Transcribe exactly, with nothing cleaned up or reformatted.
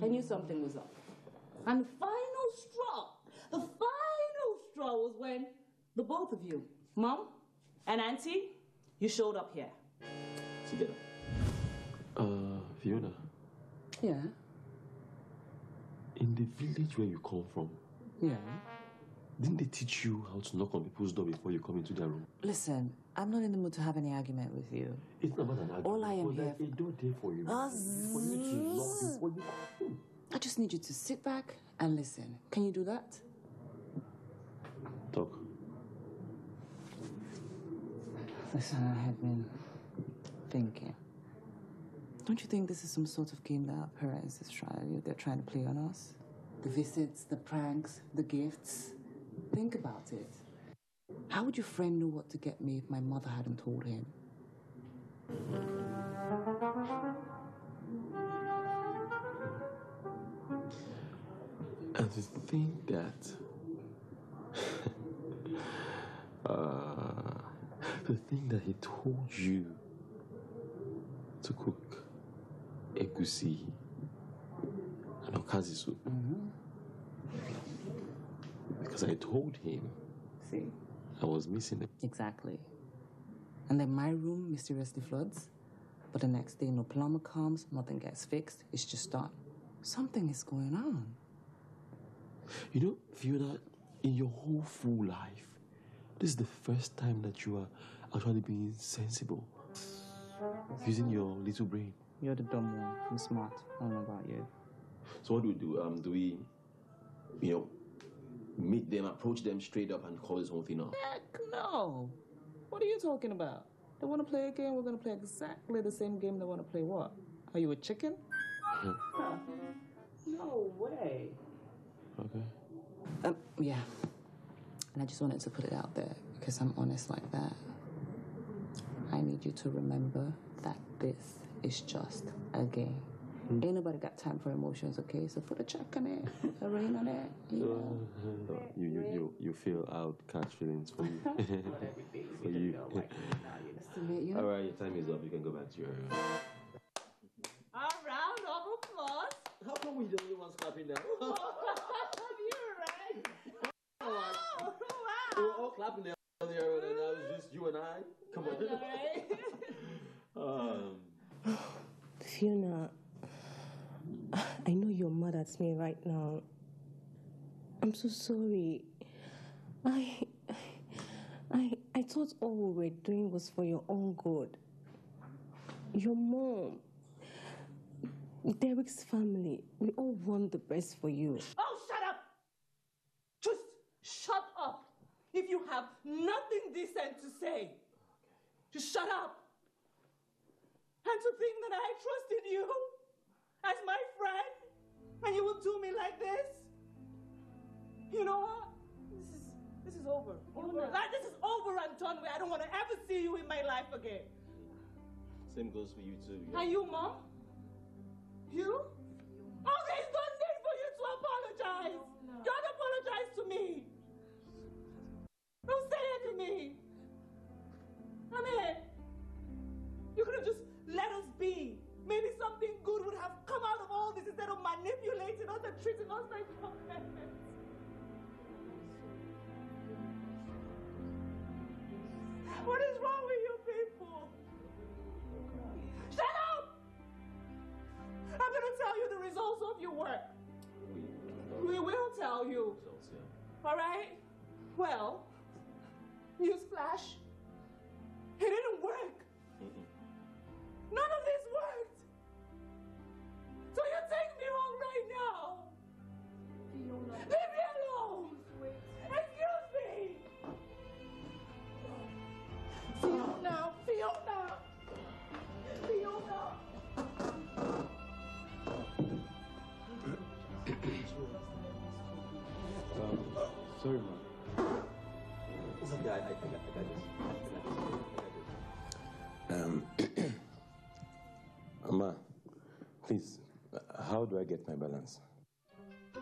I knew something was up. And the final straw, the final straw was when the both of you, Mom and Auntie, you showed up here. Together. Uh, Fiona. Yeah? In the village where you come from, Yeah? didn't they teach you how to knock on people's door before you come into their room? Listen, I'm not in the mood to have any argument with you. It's not about an argument. All I am here for... a door there for you. Uh, for you to knock before you come. I just need you to sit back and listen. Can you do that? Talk. Listen, I had been thinking. Don't you think this is some sort of game that our parents is trying, they're trying to play on us? The visits, the pranks, the gifts. Think about it. How would your friend know what to get me if my mother hadn't told him? And to think that, uh, to think that he told you to cook egusi and okazi soup. Mm-hmm. Because I told him. See? I was missing it. Exactly. And then my room mysteriously floods, but the next day no plumber comes, nothing gets fixed, it's just done. Something is going on. You know, Fiona, in your whole full life, this is the first time that you are actually being sensible. Using your little brain. You're the dumb one. I'm smart. I don't know about you. So what do we do? Um, do we, you know, meet them, approach them straight up and call this whole thing off? Heck no. What are you talking about? They want to play a game, we're going to play exactly the same game they want to play what? Are you a chicken? Huh. No way. Okay. Um, yeah. And I just wanted to put it out there because I'm honest like that. I need you to remember that this is just a game. Mm. Ain't nobody got time for emotions, okay? So put a check on it, a ring on it. You know. Uh, you, you, you, you feel out catch feelings for you. For you. you. All right, your time is up. You can go back to your room. A round of applause. How come we the only ones clapping now? You're right. Oh, wow. We were all clapping there earlier, and now it's just you and I. Come on. um. Fiona, I know you're mad at me right now. I'm so sorry. I, I, I thought all we were doing was for your own good. Your mom, Derek's family, we all want the best for you. Oh, shut up! Just shut up! If you have nothing decent to say, just shut up! And to think that I trusted you as my friend, and you will do me like this? You know what? This is, this is over. over. Like, this is over and done with. I don't want to ever see you in my life again. Same goes for you too. Yeah. And you, Mom? You? Oh, there's no need for you to apologize. No. Don't apologize to me. Don't say it to me. I mean, you could have just let us be. Maybe something good would have come out of all this instead of manipulating us and treating us like puppets. What is wrong with you people? Shut up! I'm going to tell you the results of your work. We will tell you. All right? Well, newsflash, it didn't work. None of this worked. So you take me home right now. Fiona. Leave me alone. Wait. Excuse me. Fiona, Fiona. Fiona. um, sorry, ma. It's okay, I, I, I got this. Um, Amma, please, how do I get my balance?